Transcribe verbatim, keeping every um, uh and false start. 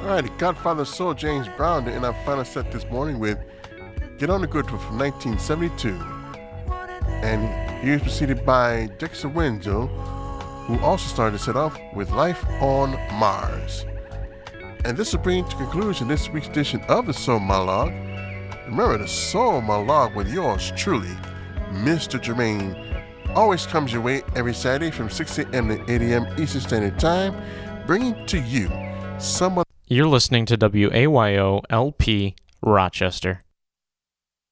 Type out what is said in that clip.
Alright, Godfather Soul James Brown in our final set this morning with Get On the Good Foot from nineteen seventy-two. And he was preceded by Dexter Wenzel, who also started to set off with Life on Mars. And this will bring to conclusion this week's edition of the Soul Monologue. Remember, the Soul Monologue with yours truly, Mister Jermaine, always comes your way every Saturday from six a.m. to eight a.m. Eastern Standard Time, bringing to you some of You're listening to W A Y O L P Rochester.